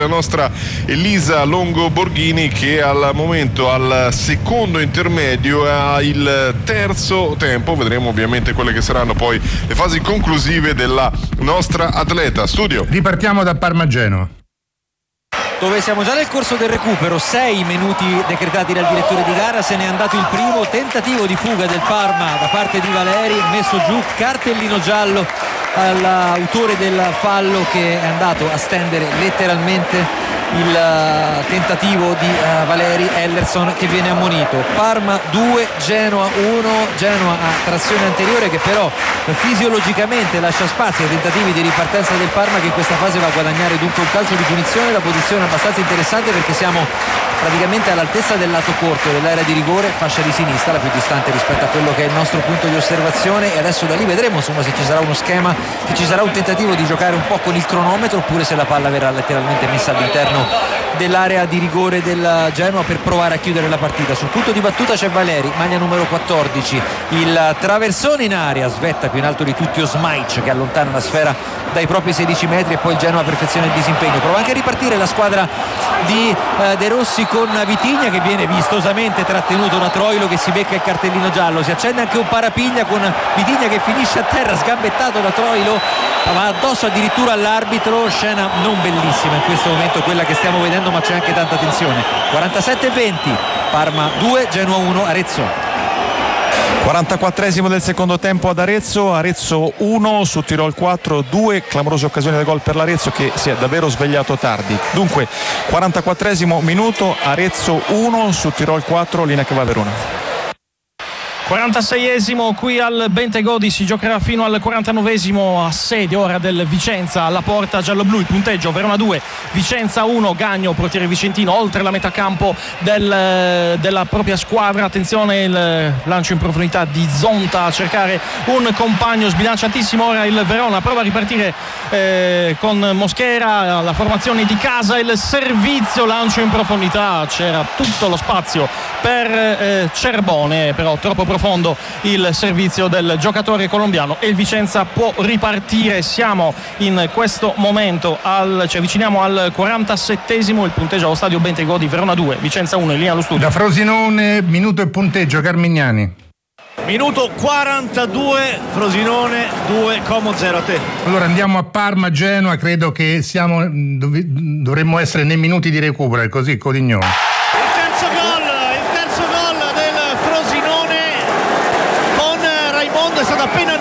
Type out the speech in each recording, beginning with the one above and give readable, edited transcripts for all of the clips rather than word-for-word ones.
la nostra Elisa Longo Borghini, che al momento al secondo intermedio ha il terzo tempo. Vedremo ovviamente quelle che saranno poi le fasi conclusive della nostra atleta. Studio. Ripartiamo da Parma-Genoa, dove siamo già nel corso del recupero. 6 minuti decretati dal direttore di gara, se n'è andato il primo. Tentativo di fuga del Parma da parte di Valeri, messo giù, cartellino giallo all'autore del fallo, che è andato a stendere letteralmente il tentativo di Valeri. Ellerson che viene ammonito. Parma 2, Genoa 1. Genoa ha trazione anteriore, che però fisiologicamente lascia spazio ai tentativi di ripartenza del Parma, che in questa fase va a guadagnare dunque un calcio di punizione. La posizione è abbastanza interessante, perché siamo praticamente all'altezza del lato corto dell'area di rigore, fascia di sinistra, la più distante rispetto a quello che è il nostro punto di osservazione, e adesso da lì vedremo insomma se ci sarà uno schema, se ci sarà un tentativo di giocare un po' con il cronometro, oppure se la palla verrà letteralmente messa all'interno dell'area di rigore del Genoa per provare a chiudere la partita. Sul punto di battuta c'è Valeri, maglia numero 14, il traversone in aria, svetta più in alto di tutti Osmaic, che allontana la sfera dai propri 16 metri, e poi il Genoa perfeziona il disimpegno. Prova anche a ripartire la squadra di De Rossi con Vitigna, che viene vistosamente trattenuto da Troilo, che si becca il cartellino giallo. Si accende anche un parapiglia con Vitigna che finisce a terra sgambettato da Troilo, va addosso addirittura all'arbitro. Scena non bellissima in questo momento quella che stiamo vedendo, ma c'è anche tanta tensione. 47-20, Parma 2, Genoa 1, Arezzo. 44esimo del secondo tempo ad Arezzo 1 su Tirol 4, 2 clamorose occasioni da gol per l'Arezzo, che si è davvero svegliato tardi. Dunque 44esimo minuto, Arezzo 1 su Tirol 4, linea che va a Verona. 46esimo qui al Bentegodi, si giocherà fino al 49esimo, assedio ora del Vicenza alla porta gialloblu. Il punteggio: Verona 2, Vicenza 1. Gagno, portiere vicentino, oltre la metà campo della propria squadra. Attenzione, il lancio in profondità di Zonta a cercare un compagno, sbilanciatissimo ora il Verona, prova a ripartire con Mosquera, la formazione di casa, il servizio, lancio in profondità, c'era tutto lo spazio per Cerbone, però troppo profondo il servizio del giocatore colombiano, e il Vicenza può ripartire. Siamo in questo momento ci avviciniamo al 47esimo, il punteggio allo stadio Bentegodi: Verona 2, Vicenza 1. In linea allo studio da Frosinone, minuto e punteggio, Carmignani. Minuto 42, Frosinone 2, Como 0. A te. Allora andiamo a Parma-Genoa, credo che dovremmo essere nei minuti di recupero, è così Codignone. È stato appena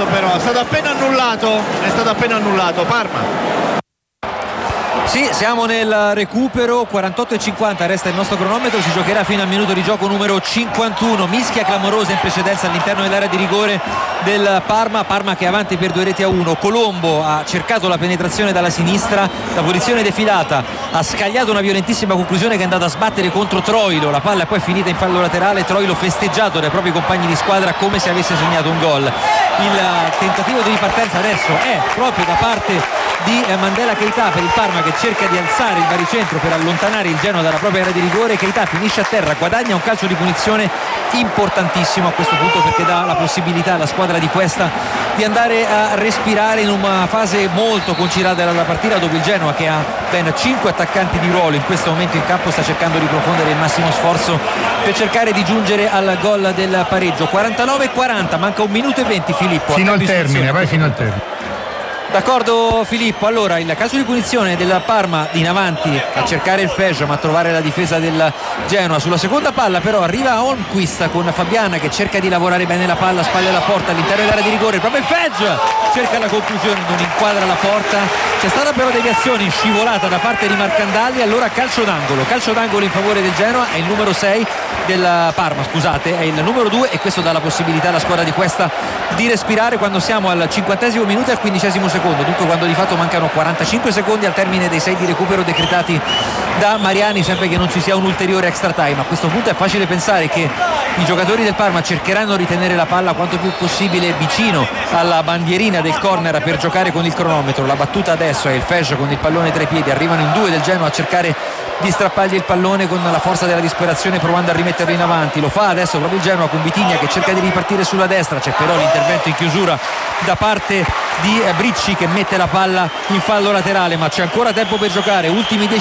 annullato. Parma. Sì, siamo nel recupero, 48-50 resta il nostro cronometro, si giocherà fino al minuto di gioco numero 51. Mischia clamorosa in precedenza all'interno dell'area di rigore del Parma che è avanti per 2-1. Colombo ha cercato la penetrazione dalla sinistra, la posizione defilata, ha scagliato una violentissima conclusione che è andata a sbattere contro Troilo, la palla è poi finita in fallo laterale. Troilo festeggiato dai propri compagni di squadra come se avesse segnato un gol. Il tentativo di ripartenza adesso è proprio da parte di Mandela Keita per il Parma, che cerca di alzare il baricentro per allontanare il Genoa dalla propria area di rigore. Keita finisce a terra, guadagna un calcio di punizione importantissimo a questo punto, perché dà la possibilità alla squadra di Cuesta di andare a respirare in una fase molto conciliata della partita, dove il Genoa, che ha ben 5 attaccanti di ruolo in questo momento in campo, sta cercando di profondere il massimo sforzo per cercare di giungere al gol del pareggio. 49-40, manca 1 minuto e 20, Filippo. Fino al termine, vai fino al termine. D'accordo Filippo, allora il calcio di punizione del Parma in avanti a cercare il Fejm, ma a trovare la difesa del Genoa. Sulla seconda palla però arriva Holmquist con Fabiana, che cerca di lavorare bene la palla, spalle alla porta all'interno dell'area di rigore, proprio il Fejm cerca la conclusione, non inquadra la porta. C'è stata però deviazione in scivolata da parte di Marcandalli, allora calcio d'angolo in favore del Genoa. È il numero 6 del Parma, scusate, è il numero 2, e questo dà la possibilità alla squadra di Cuesta di respirare quando siamo al 50esimo minuto e al 15esimo secondo, dunque quando di fatto mancano 45 secondi al termine dei 6 di recupero decretati da Mariani, sempre che non ci sia un ulteriore extra time. A questo punto è facile pensare che i giocatori del Parma cercheranno di tenere la palla quanto più possibile vicino alla bandierina del corner per giocare con il cronometro. La battuta adesso è il Fejm con il pallone tra i piedi, arrivano in 2 del Genoa a cercare di strappargli il pallone con la forza della disperazione, provando a rimetterlo in avanti. Lo fa adesso proprio il Genoa con Vitinha che cerca di ripartire sulla destra, c'è però l'intervento in chiusura da parte di Bricci che mette la palla in fallo laterale, ma c'è ancora tempo per giocare, ultimi 10